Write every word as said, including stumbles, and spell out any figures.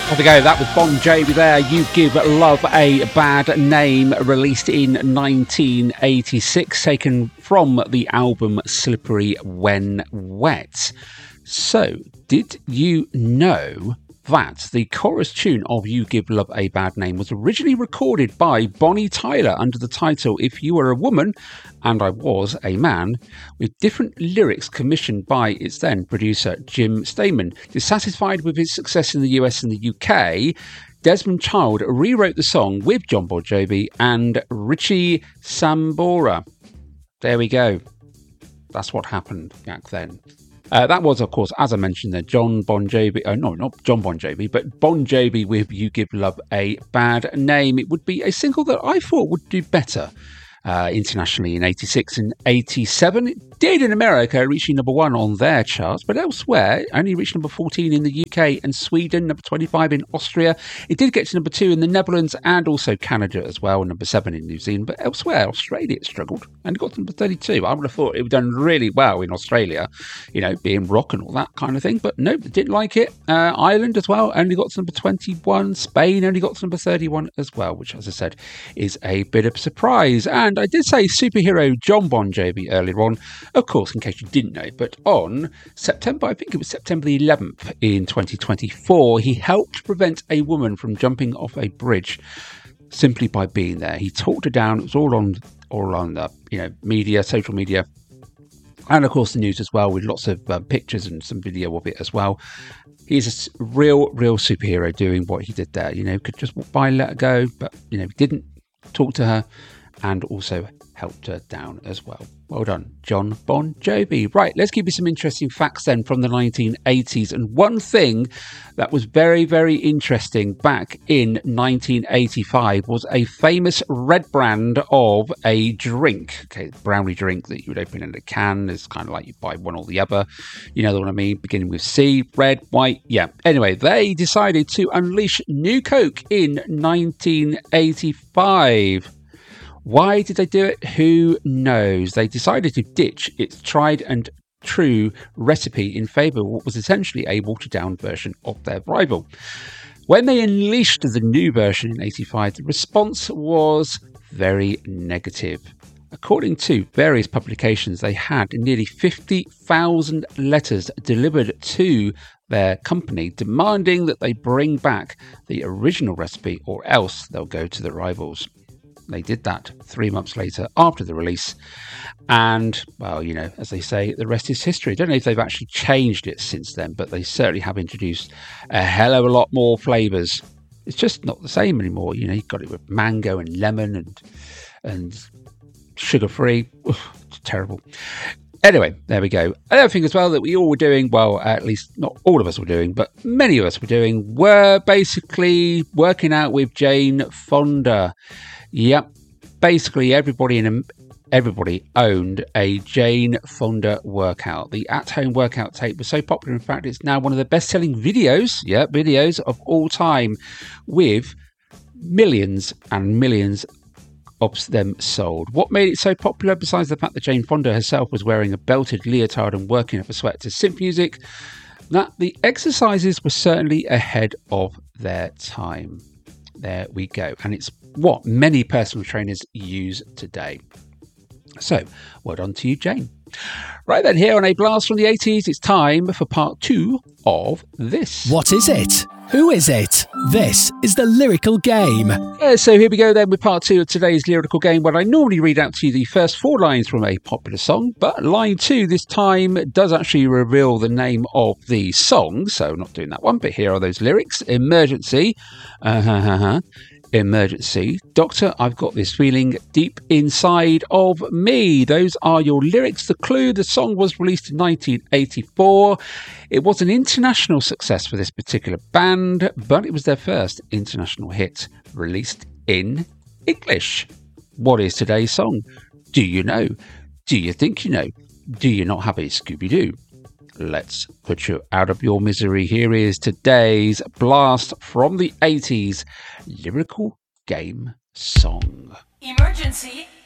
Off we go. That was Bon Jovi there. You Give Love a Bad Name, released in nineteen eighty-six, taken from the album Slippery When Wet. So, did you know that the chorus tune of You Give Love a Bad Name was originally recorded by Bonnie Tyler under the title If You Were a Woman and I Was a Man, with different lyrics commissioned by its then producer Jim Steinman. Dissatisfied with his success in the U S and the U K, Desmond Child rewrote the song with Jon Bon Jovi and Richie Sambora. There we go. That's what happened back then. Uh, that was, of course, as I mentioned there, Jon Bon Jovi. Uh, no, not Jon Bon Jovi, but Bon Jovi with You Give Love a Bad Name. It would be a single that I thought would do better uh, internationally in eighty-six and eighty-seven. It did in America, reaching number one on their charts, but elsewhere, only reached number fourteen in the U K and Sweden, number twenty-five in Austria. It did get to number two in the Netherlands and also Canada as well, number seven in New Zealand. But elsewhere, Australia, it struggled and got to number thirty-two. I would have thought it would have done really well in Australia, you know, being rock and all that kind of thing. But nope, didn't like it. Uh, Ireland as well, only got to number twenty-one. Spain only got to number thirty-one as well, which, as I said, is a bit of a surprise. And I did say superhero Jon Bon Jovi earlier on, of course, in case you didn't know, but on September, I think it was September the eleventh in twenty twenty-four, he helped prevent a woman from jumping off a bridge simply by being there. He talked her down. It was all on, all on the you know media, social media, and of course the news as well, with lots of uh, pictures and some video of it as well. He's a real, real superhero doing what he did there. You know, could just walk by and let her go, but you know, didn't talk to her and also helped her down as well. Well done, Jon Bon Jovi. Right, let's give you some interesting facts then from the nineteen eighties. And one thing that was very, very interesting back in nineteen eighty-five was a famous red brand of a drink. Okay, brownie drink that you would open in a can. It's kind of like you buy one or the other. You know what I mean? Beginning with C, red, white. Yeah. Anyway, they decided to unleash New Coke in nineteen eighty-five. Why did they do it? Who knows? They decided to ditch its tried and true recipe in favour of what was essentially a watered-down version of their rival. When they unleashed the new version in eighty-five, the response was very negative. According to various publications, they had nearly fifty thousand letters delivered to their company demanding that they bring back the original recipe or else they'll go to the rivals. They did that three months later after the release. And, well, you know, as they say, the rest is history. I don't know if they've actually changed it since then, but they certainly have introduced a hell of a lot more flavours. It's just not the same anymore. You know, you've got it with mango and lemon and and sugar-free. It's terrible. Anyway, there we go. Another thing as well that we all were doing, well, at least not all of us were doing, but many of us were doing, were basically working out with Jane Fonda. Yep, basically everybody in everybody owned a Jane Fonda workout. The at-home workout tape was so popular, in fact, it's now one of the best-selling videos, yeah, videos of all time, with millions and millions of them sold. What made it so popular, besides the fact that Jane Fonda herself was wearing a belted leotard and working up a sweat to synth music, that the exercises were certainly ahead of their time. There we go. And it's what many personal trainers use today. So, well done to you, Jane. Right then, here on A Blast from the eighties, it's time for part two of this. What is it? Who is it? This is the Lyrical Game. Yeah, so here we go then with part two of today's Lyrical Game, where I normally read out to you the first four lines from a popular song, but line two this time does actually reveal the name of the song, so not doing that one, but here are those lyrics. Emergency. Uh-huh. Emergency. Doctor, I've got this feeling deep inside of me. Those are your lyrics. The clue, the song was released in nineteen eighty-four. It was an international success for this particular band, but it was their first international hit released in English. What is today's song? Do you know? Do you think you know? Do you not have a Scooby-Doo? Let's put you out of your misery. Here is today's blast from the eighties Lyrical Game song. Emergency.